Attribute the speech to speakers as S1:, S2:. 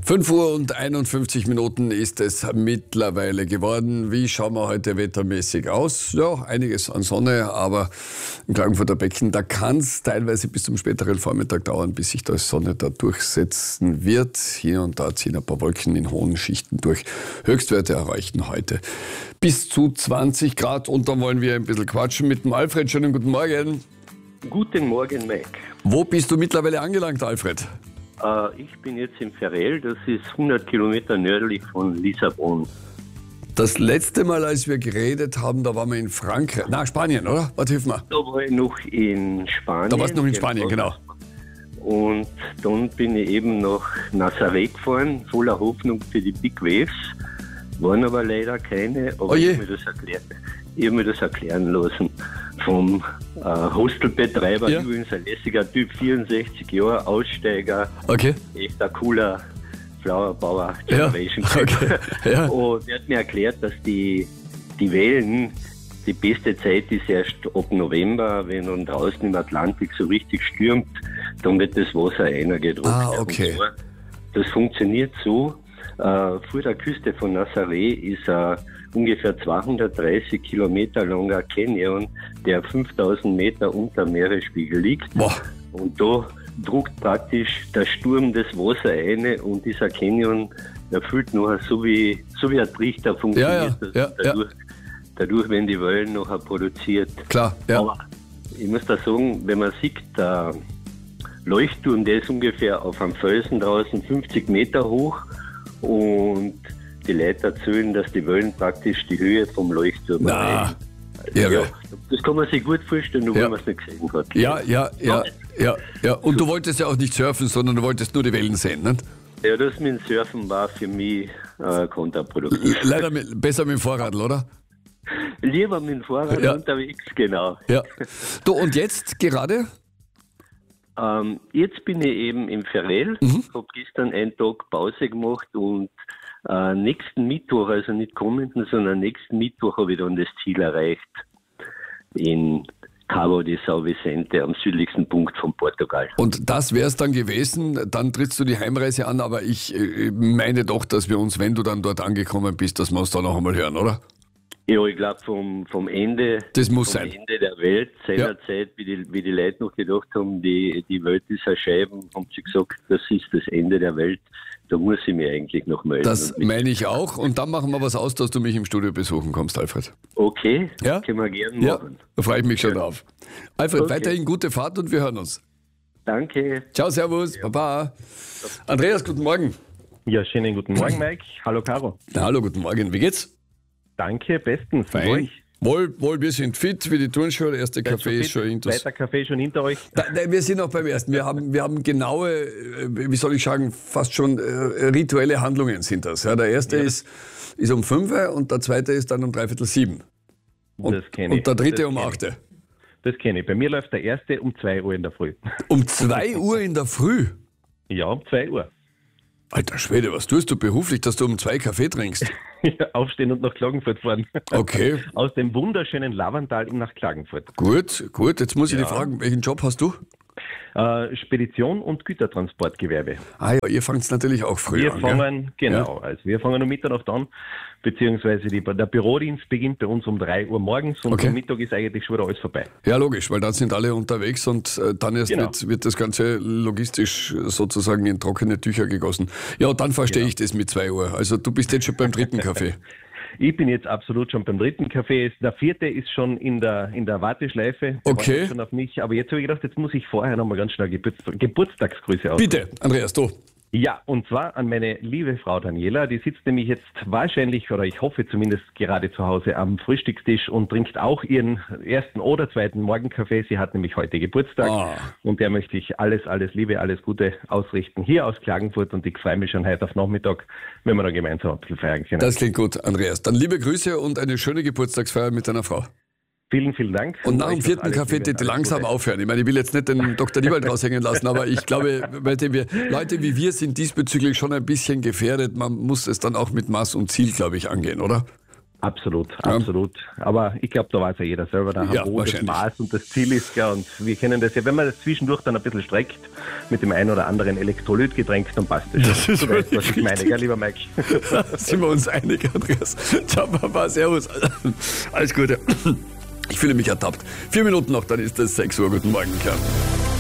S1: 5 Uhr und 51 Minuten ist es mittlerweile geworden. Wie schauen wir heute wettermäßig aus? Ja, einiges an Sonne, aber im Klagenfurter Becken, da kann es teilweise bis zum späteren Vormittag dauern, bis sich die Sonne da durchsetzen wird. Hier und da ziehen ein paar Wolken in hohen Schichten durch. Höchstwerte erreichen heute bis zu 20 Grad. Und dann wollen wir ein bisschen quatschen mit dem Alfred. Schönen guten Morgen.
S2: Guten Morgen, Mike.
S1: Wo bist du mittlerweile angelangt, Alfred?
S2: Ich bin jetzt in Ferrel, das ist 100 Kilometer nördlich von Lissabon.
S1: Das letzte Mal, als wir geredet haben, da waren wir in Frankreich. Na, Spanien, oder? Was hilft mir?
S2: Da war ich noch in Spanien.
S1: Da warst du noch in Spanien, genau.
S2: Und dann bin ich eben nach Nazaré gefahren, voller Hoffnung für die Big Waves. Waren aber leider keine, aber ich habe mir das erklären lassen vom Hostelbetreiber,
S1: ja.
S2: Übrigens ein lässiger Typ, 64 Jahre, Aussteiger,
S1: Okay.
S2: echt ein cooler Flower Power
S1: Ja.
S2: Generation.
S1: Okay. Ja.
S2: Und er hat mir erklärt, dass die Wellen, die beste Zeit ist erst ab November, wenn dann draußen im Atlantik so richtig stürmt, dann wird das Wasser eingedrückt.
S1: Okay.
S2: Und das funktioniert so. Vor der Küste von Nazaré ist ein ungefähr 230 Kilometer langer Canyon, der 5000 Meter unter Meeresspiegel liegt.
S1: Boah.
S2: Und da druckt praktisch der Sturm das Wasser ein und dieser Canyon erfüllt nachher so wie ein Trichter funktioniert.
S1: Ja.
S2: Dadurch werden die Wellen nachher produziert.
S1: Klar, ja.
S2: Aber ich muss da sagen, wenn man sieht, der Leuchtturm, der ist ungefähr auf einem Felsen draußen 50 Meter hoch und die Leute erzählen, dass die Wellen praktisch die Höhe vom Leuchtturm erreichen.
S1: Irre.
S2: Ja, das kann man sich gut vorstellen, nur
S1: Ja.
S2: wenn man es nicht gesehen hat.
S1: Ja. Und du wolltest ja auch nicht surfen, sondern du wolltest nur die Wellen sehen, ne?
S2: Ja, das mit dem Surfen war für mich kontraproduktiv.
S1: Leider besser mit dem Fahrrad, oder?
S2: Lieber mit dem Fahrrad unterwegs, genau.
S1: Ja. Du, und jetzt gerade?
S2: Jetzt bin ich eben im Ferrel, habe gestern einen Tag Pause gemacht und nächsten Mittwoch, also nicht kommenden, sondern nächsten Mittwoch habe ich dann das Ziel erreicht in Cabo de São Vicente, am südlichsten Punkt von Portugal.
S1: Und das wäre es dann gewesen, dann trittst du die Heimreise an, aber ich meine doch, dass wir uns, wenn du dann dort angekommen bist, dass wir uns da noch einmal hören, oder?
S2: Ja, ich glaube vom Ende,
S1: Das muss sein.
S2: Ende der Welt seinerzeit, wie die Leute noch gedacht haben, die Welt ist ein Scheiben, haben sie gesagt, das ist das Ende der Welt. Da muss ich mich eigentlich noch melden.
S1: Das meine ich auch. Und dann machen wir was aus, dass du mich im Studio besuchen kommst, Alfred.
S2: Okay,
S1: Ja?
S2: können wir gerne
S1: Ja,
S2: machen.
S1: da freue ich mich schon
S2: Ja.
S1: drauf. Alfred,
S2: Okay.
S1: weiterhin gute Fahrt und wir hören uns.
S2: Danke.
S1: Ciao, servus, Baba. Andreas, guten Morgen.
S3: Ja, schönen guten Morgen, Mike. Hallo, Caro.
S1: Na, hallo, guten Morgen. Wie geht's?
S3: Danke, bestens. Und
S1: Fein.
S3: euch?
S1: Wohl, wir sind fit wie die Turnschuhe. Der erste Kaffee ist schon hinter uns.
S3: Zweiter Kaffee schon hinter euch.
S1: Nein, wir sind noch beim ersten. Wir haben genaue, wie soll ich sagen, fast schon rituelle Handlungen sind das. Ja, der erste ist um 5 und der zweite ist dann um 6:45.
S3: Das kenne ich.
S1: Und der dritte
S3: Das
S1: um
S3: kenn
S1: 8.
S3: ich. Das kenne ich. Bei mir läuft der erste um 2 Uhr in der Früh.
S1: Um 2 Uhr in der Früh?
S3: Ja, um 2 Uhr.
S1: Alter Schwede, was tust du beruflich, dass du um 2 Kaffee trinkst?
S3: Aufstehen und nach Klagenfurt fahren.
S1: Okay,
S3: Aus dem wunderschönen Lavantal nach Klagenfurt.
S1: gut. Jetzt muss ich dich fragen, welchen Job hast du?
S3: Spedition und Gütertransportgewerbe.
S1: Ah ja, ihr fangt natürlich auch früh
S3: Wir
S1: an,
S3: fangen, also wir fangen um Mitternacht an, beziehungsweise der Bürodienst beginnt bei uns um 3 Uhr morgens und
S1: Okay.
S3: um Mittag ist eigentlich schon wieder alles vorbei.
S1: Ja, logisch, weil dann sind alle unterwegs und dann erst
S3: Genau.
S1: wird das Ganze logistisch sozusagen in trockene Tücher gegossen. Ja, dann verstehe ich das mit 2 Uhr. Also du bist jetzt schon beim dritten Kaffee.
S3: Ich bin jetzt absolut schon beim dritten Kaffee. Der vierte ist schon in der Warteschleife. Der
S1: Okay.
S3: wartet schon auf mich. Aber jetzt habe ich gedacht, jetzt muss ich vorher nochmal ganz schnell Geburtstagsgrüße aus.
S1: Bitte, Andreas, du.
S3: Ja, und zwar an meine liebe Frau Daniela. Die sitzt nämlich jetzt wahrscheinlich, oder ich hoffe zumindest gerade zu Hause am Frühstückstisch und trinkt auch ihren ersten oder zweiten Morgenkaffee. Sie hat nämlich heute Geburtstag.
S1: Ah.
S3: Und der möchte ich alles Liebe, alles Gute ausrichten hier aus Klagenfurt. Und ich freue mich schon heute auf Nachmittag, wenn wir da gemeinsam ein bisschen feiern können.
S1: Das klingt gut, Andreas. Dann liebe Grüße und eine schöne Geburtstagsfeier mit deiner Frau.
S3: Vielen Dank.
S1: Und nach dem
S3: euch noch
S1: vierten
S3: alles
S1: Kaffee
S3: Liebe,
S1: bitte
S3: alles
S1: langsam
S3: Gute.
S1: aufhören. Ich meine, ich will jetzt nicht den Dr. Niewald raushängen lassen, aber ich glaube, Leute wie wir sind diesbezüglich schon ein bisschen gefährdet. Man muss es dann auch mit Maß und Ziel, glaube ich, angehen, oder?
S3: Absolut, absolut. Aber ich glaube, da weiß ja jeder selber, wo das Maß und das Ziel ist. Ja, und wir kennen das ja, wenn man das zwischendurch dann ein bisschen streckt mit dem einen oder anderen Elektrolytgetränk, dann passt das schon.
S1: Das ist
S3: du weißt, was ich meine, gell, lieber Mike?
S1: Sind wir uns einig, Andreas. Ciao, Papa, servus. Alles Gute. Ich fühle mich ertappt. 4 Minuten noch, dann ist es 6 Uhr. Guten Morgen, klar.